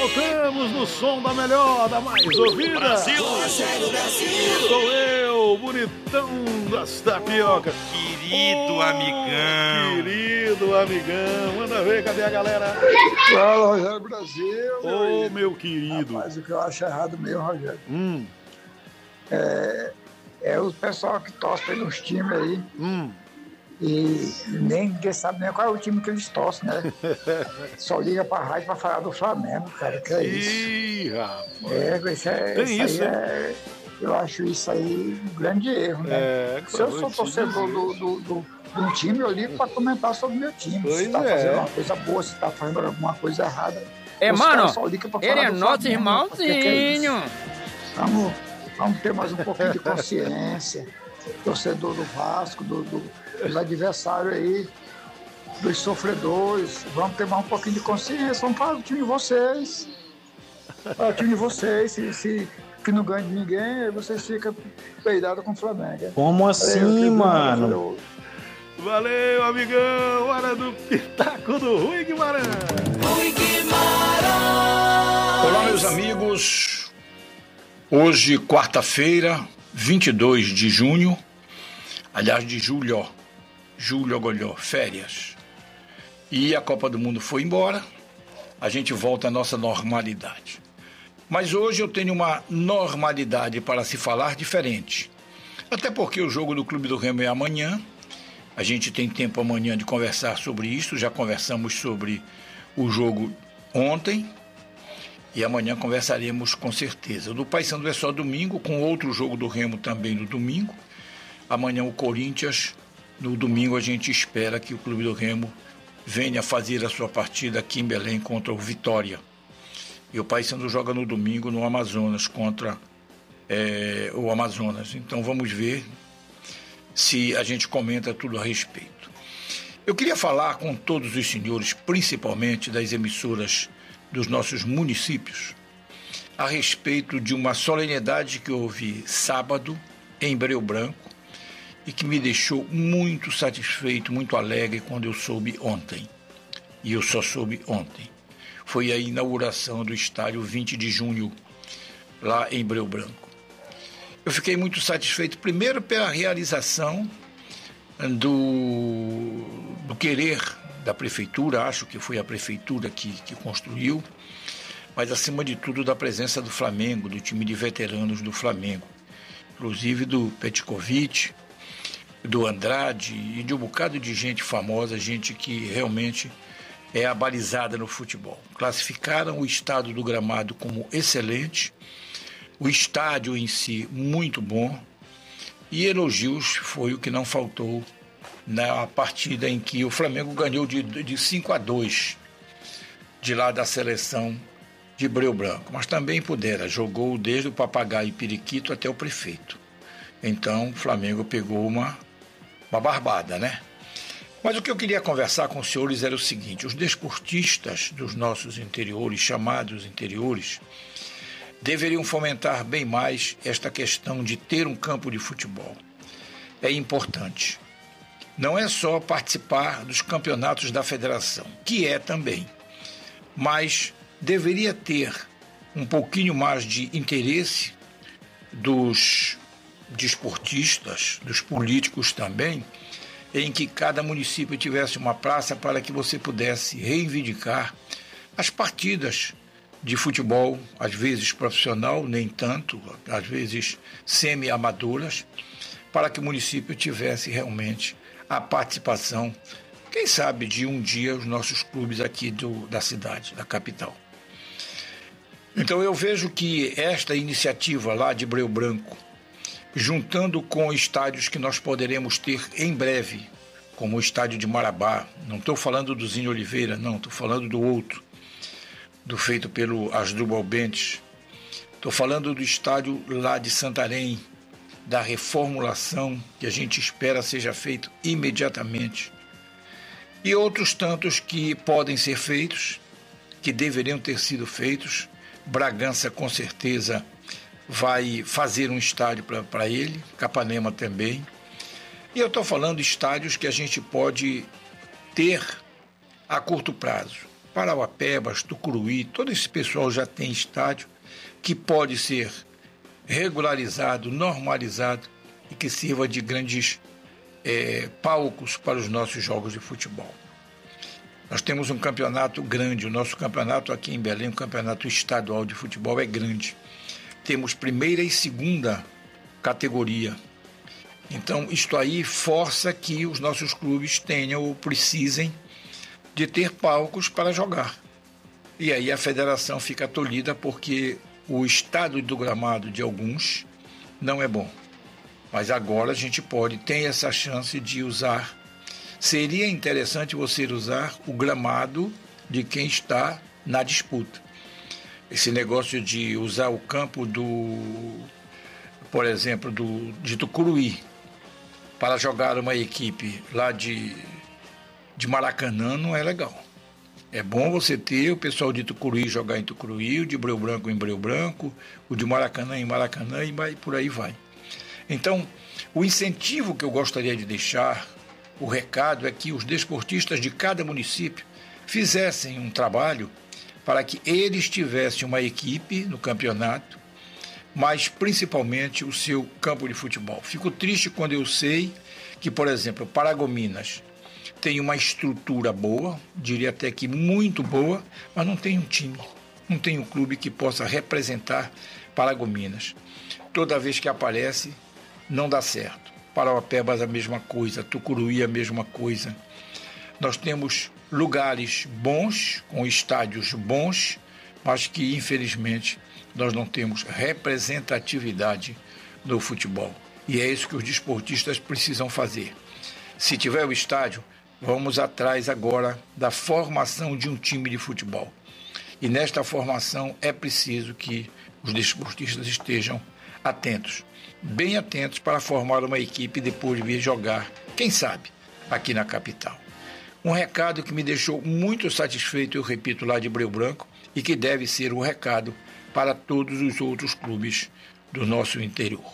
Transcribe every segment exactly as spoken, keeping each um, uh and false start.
voltamos no som da melhor, da mais ouvida. Brasil! Sou eu, bonitão das tapioca. Querido oh, amigão. Querido amigão. Manda ver, cadê a galera? Fala, Rogério Brasil. Ô, oh, meu querido. Rapaz, o que eu acho errado mesmo, Rogério, hum. é, é o pessoal que torce pelos times aí. Hum. E nem ninguém sabe nem qual é o time que eles torcem, né? Só liga pra rádio pra falar do Flamengo, cara, que é isso. Ih, rapaz. É, isso é, Tem isso isso, aí é, eu acho isso aí um grande erro, né? É, Se eu sou torcedor do, do, do, de um time, eu ligo pra comentar sobre o meu time. Pois se tá é. fazendo uma coisa boa, se tá fazendo alguma coisa errada. É, os mano, só ligam pra ele falar é do nosso Flamengo, porque que é isso? irmãozinho. Vamos, vamos ter mais um pouquinho de consciência. Torcedor do Vasco, do, do, dos adversários aí, dos sofredores. Vamos ter mais um pouquinho de consciência. Vamos falar do time de vocês. Fala do time de vocês. Se, se que não ganha de ninguém, aí vocês ficam peidados com o Flamengo. Como assim, mano? Valeu, amigão. Hora do Pitaco do Rui Guimarães. Rui Guimarães. Olá, meus amigos. Hoje, quarta-feira, vinte e dois de junho, aliás, de julho, julho, agolhó, férias. E a Copa do Mundo foi embora, a gente volta à nossa normalidade. Mas hoje eu tenho uma normalidade para se falar diferente. Até porque o jogo do Clube do Remo é amanhã, a gente tem tempo amanhã de conversar sobre isso, já conversamos sobre o jogo ontem, e amanhã conversaremos com certeza. O do Paysandu é só domingo, com outro jogo do Remo também no domingo. Amanhã o Corinthians, no domingo a gente espera que o Clube do Remo venha fazer a sua partida aqui em Belém contra o Vitória. E o Paysandu joga no domingo no Amazonas contra é, o Amazonas. Então vamos ver se a gente comenta tudo a respeito. Eu queria falar com todos os senhores, principalmente das emissoras dos nossos municípios, a respeito de uma solenidade que houve sábado em Breu Branco e que me deixou muito satisfeito, muito alegre quando eu soube ontem. E eu só soube ontem. Foi a inauguração do estádio vinte de junho, lá em Breu Branco. Eu fiquei muito satisfeito, primeiro pela realização do, do querer da prefeitura, acho que foi a prefeitura que, que construiu, mas acima de tudo da presença do Flamengo, do time de veteranos do Flamengo, inclusive do Petkovic, do Andrade e de um bocado de gente famosa, gente que realmente é abalizada no futebol. Classificaram o estado do gramado como excelente, o estádio em si muito bom, e elogios foi o que não faltou na partida em que o Flamengo ganhou de, de cinco a dois de lá da seleção de Breu Branco, mas também pudera, jogou desde o papagaio periquito até o prefeito. Então o Flamengo pegou uma, uma barbada, né? Mas o que eu queria conversar com os senhores era o seguinte: os desportistas dos nossos interiores, chamados interiores, deveriam fomentar bem mais esta questão de ter um campo de futebol. É importante. Não é só participar dos campeonatos da federação, que é também, mas deveria ter um pouquinho mais de interesse dos desportistas, dos políticos também, em que cada município tivesse uma praça para que você pudesse reivindicar as partidas de futebol, às vezes profissional, nem tanto, às vezes semi-amadoras, para que o município tivesse realmente a participação, quem sabe, de um dia os nossos clubes aqui do, da cidade, da capital. Então eu vejo que esta iniciativa lá de Breu Branco, juntando com estádios que nós poderemos ter em breve, como o estádio de Marabá, não estou falando do Zinho Oliveira, não, estou falando do outro, do feito pelo Asdrubal Bentes, estou falando do estádio lá de Santarém, da reformulação que a gente espera seja feito imediatamente, e outros tantos que podem ser feitos, que deveriam ter sido feitos. Bragança com certeza vai fazer um estádio para ele, Capanema também, e eu estou falando de estádios que a gente pode ter a curto prazo. Parauapebas, Tucuruí, todo esse pessoal já tem estádio que pode ser regularizado, normalizado e que sirva de grandes é, palcos para os nossos jogos de futebol. Nós temos um campeonato grande, o nosso campeonato aqui em Belém, um campeonato estadual de futebol é grande. Temos primeira e segunda categoria. Então, isto aí força que os nossos clubes tenham ou precisem de ter palcos para jogar. E aí a federação fica tolhida porque o estado do gramado de alguns não é bom. Mas agora a gente pode, tem essa chance de usar. Seria interessante você usar o gramado de quem está na disputa. Esse negócio de usar o campo do, por exemplo, do, de Tucuruí, para jogar uma equipe lá de, de Maracanã não é legal. É bom você ter o pessoal de Tucuruí jogar em Tucuruí, o de Breu Branco em Breu Branco, o de Maracanã em Maracanã e vai, por aí vai. Então, o incentivo que eu gostaria de deixar, o recado é que os desportistas de cada município fizessem um trabalho para que eles tivessem uma equipe no campeonato, mas principalmente o seu campo de futebol. Fico triste quando eu sei que, por exemplo, Paragominas tem uma estrutura boa, diria até que muito boa, mas não tem um time, não tem um clube que possa representar Paragominas. Toda vez que aparece, não dá certo. Parauapebas a mesma coisa, Tucuruí a mesma coisa. Nós temos lugares bons, com estádios bons, mas que infelizmente nós não temos representatividade no futebol. E é isso que os desportistas precisam fazer. Se tiver o estádio, vamos atrás agora da formação de um time de futebol. E nesta formação é preciso que os desportistas estejam atentos, bem atentos para formar uma equipe e depois vir jogar, quem sabe, aqui na capital. Um recado que me deixou muito satisfeito, eu repito, lá de Breu Branco, e que deve ser um recado para todos os outros clubes do nosso interior.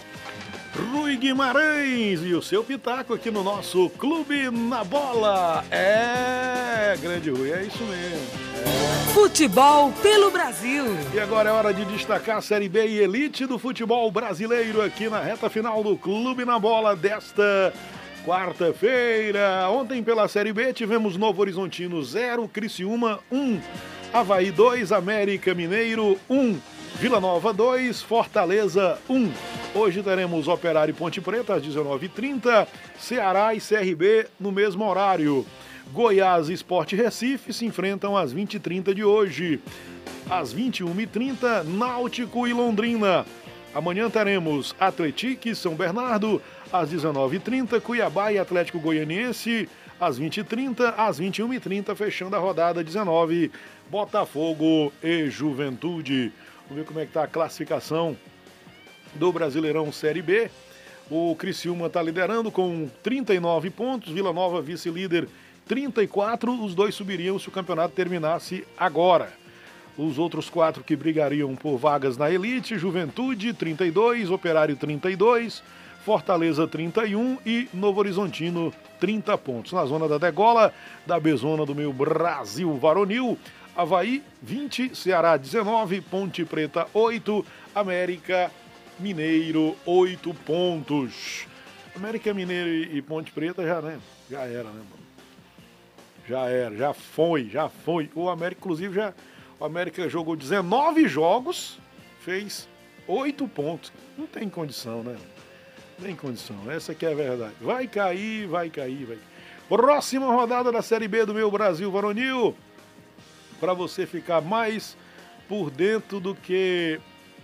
Rui Guimarães e o seu pitaco aqui no nosso Clube na Bola. É, grande Rui, é isso mesmo. É. Futebol pelo Brasil. E agora é hora de destacar a Série B e Elite do futebol brasileiro aqui na reta final do Clube na Bola desta quarta-feira. Ontem pela Série B tivemos Novo Horizontino zero, Criciúma um, Avaí dois, América Mineiro um, Vila Nova dois, Fortaleza um. Hoje teremos Operário e Ponte Preta às dezenove e trinta, Ceará e C R B no mesmo horário. Goiás e Sport Recife se enfrentam às vinte e trinta de hoje. Às vinte e uma e trinta, Náutico e Londrina. Amanhã teremos Atlético e São Bernardo às dezenove e trinta, Cuiabá e Atlético Goianiense às vinte e trinta, às vinte e uma e trinta, fechando a rodada dezenove, Botafogo e Juventude. Vamos ver como é que está a classificação do Brasileirão Série B. O Criciúma está liderando com trinta e nove pontos, Vila Nova vice-líder trinta e quatro, os dois subiriam se o campeonato terminasse agora. Os outros quatro que brigariam por vagas na elite, Juventude trinta e dois, Operário trinta e dois, Fortaleza trinta e um e Novo Horizontino trinta pontos. Na zona da degola, da B-zona do meu Brasil varonil, Avaí vinte, Ceará dezenove, Ponte Preta oito, América Mineiro oito pontos. América Mineiro e Ponte Preta já, né? Já era, né, mano? Já era, já foi, já foi. O América, inclusive, já... O América jogou dezenove jogos, fez oito pontos. Não tem condição, né? Não tem condição, essa que é a verdade. Vai cair, vai cair, vai. Próxima rodada da Série B do meu Brasil varonil. Para você ficar mais por dentro do que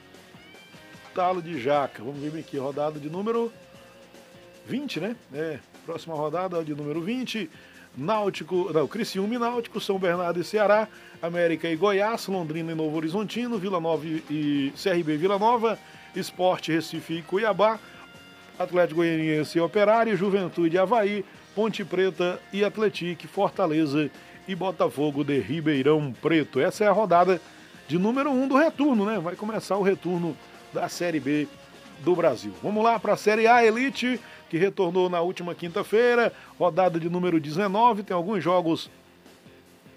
talo de jaca. Vamos ver aqui, rodada de número vinte, né? É, próxima rodada de número vinte. Náutico, não, Criciúma e Náutico, São Bernardo e Ceará, América e Goiás, Londrina e Novo Horizontino, Vila Nova e C R B Vila Nova, Sport Recife e Cuiabá, Atlético Goianiense e Operário, Juventude e Avaí, Ponte Preta e Atlético, Fortaleza e Botafogo de Ribeirão Preto. Essa é a rodada de número um do retorno, né? Vai começar o retorno da Série B do Brasil. Vamos lá para a Série A Elite, que retornou na última quinta-feira, rodada de número dezenove, tem alguns jogos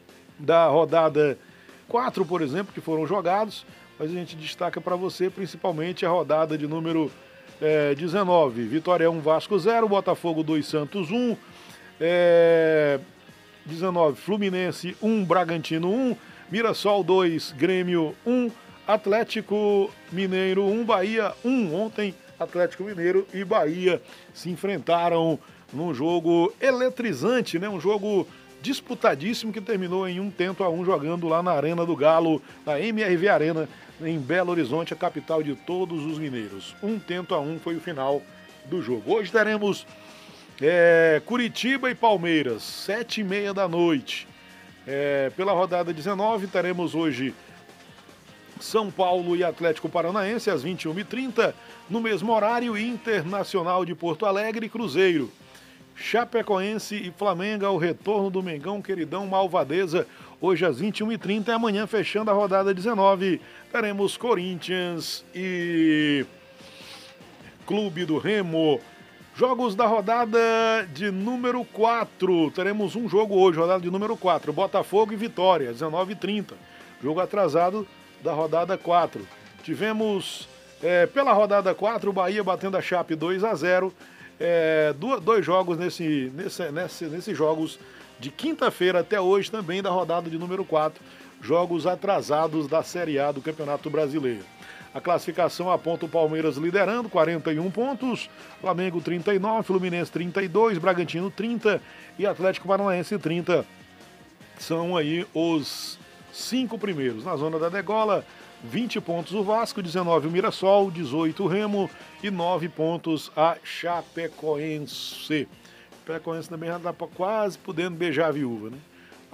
da rodada quatro, por exemplo, que foram jogados, mas a gente destaca para você principalmente a rodada de número é, dezenove. Vitória um, Vasco zero, Botafogo dois, Santos um, é, dezenove, Fluminense um, Bragantino um, Mirassol dois, Grêmio um, Atlético Mineiro um, Bahia um. Ontem, Atlético Mineiro e Bahia se enfrentaram num jogo eletrizante, né? Um jogo disputadíssimo que terminou em um tento a um jogando lá na Arena do Galo, na M R V Arena, em Belo Horizonte, a capital de todos os mineiros. Um tento a um foi o final do jogo. Hoje teremos é, Curitiba e Palmeiras, sete e meia da noite. É, pela rodada dezenove, teremos hoje São Paulo e Atlético Paranaense, às vinte e uma e trinta. No mesmo horário, Internacional de Porto Alegre e Cruzeiro. Chapecoense e Flamengo, o retorno do Mengão, queridão Malvadeza, hoje às vinte e uma e trinta. E amanhã, fechando a rodada dezenove, teremos Corinthians e Clube do Remo. Jogos da rodada de número quatro. Teremos um jogo hoje, rodada de número quatro. Botafogo e Vitória, às dezenove e trinta. Jogo atrasado da rodada quatro. Tivemos, é, pela rodada quatro, o Bahia batendo a Chape dois a zero. É, dois jogos nesse, nesse, nesse, nesses jogos de quinta-feira até hoje, também da rodada de número quatro. Jogos atrasados da Série A do Campeonato Brasileiro. A classificação aponta o Palmeiras liderando, quarenta e um pontos, Flamengo trinta e nove, Fluminense trinta e dois, Bragantino trinta e Atlético Paranaense trinta. São aí os cinco primeiros. Na zona da degola, vinte pontos o Vasco, dezenove o Mirassol, dezoito o Remo e nove pontos a Chapecoense. Chapecoense também já está quase podendo beijar a viúva, né?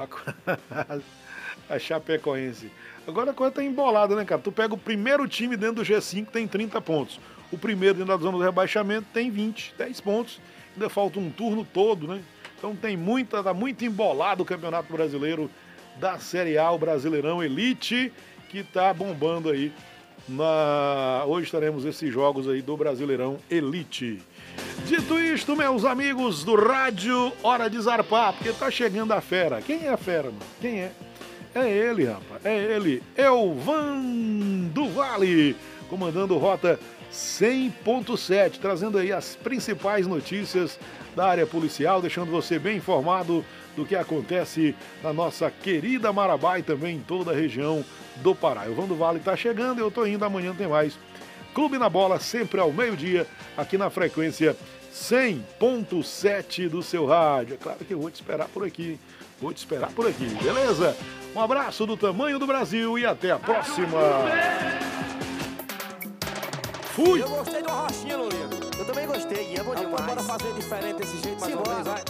A Chapecoense. Agora a coisa tá embolada, né, cara? Tu pega o primeiro time dentro do G cinco, tem trinta pontos. O primeiro dentro da zona do rebaixamento tem vinte, dez pontos. Ainda falta um turno todo, né? Então tem muita, tá muito embolado o Campeonato Brasileiro da Série A, o Brasileirão Elite, que tá bombando aí. Na... Hoje teremos esses jogos aí do Brasileirão Elite. Dito isto, meus amigos do rádio, hora de zarpar, porque tá chegando a fera. Quem é a fera, mano? Quem é? É ele, rapaz, é ele, Elvan do Vale, comandando Rota cem ponto sete, trazendo aí as principais notícias da área policial, deixando você bem informado do que acontece na nossa querida Marabá e também em toda a região do Pará. Elvan do Vale está chegando, eu tô indo, amanhã tem mais. Clube na Bola, sempre ao meio-dia, aqui na frequência cem ponto sete do seu rádio. É claro que eu vou te esperar por aqui. Vou te esperar por aqui, beleza? Um abraço do tamanho do Brasil e até a próxima. Fui! Eu gostei de uma rochinha, Lulinha. Eu também gostei, é bom demais. Bora fazer diferente desse jeito mais uma vez, vai.